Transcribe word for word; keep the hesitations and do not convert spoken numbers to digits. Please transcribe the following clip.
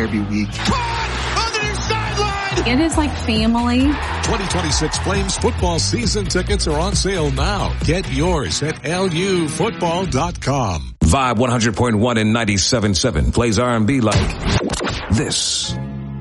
every week. It is like family. twenty twenty-six Flames football season tickets are on sale now. Get yours at L U football dot com. Vibe one hundred point one and ninety-seven point seven plays R and B like this.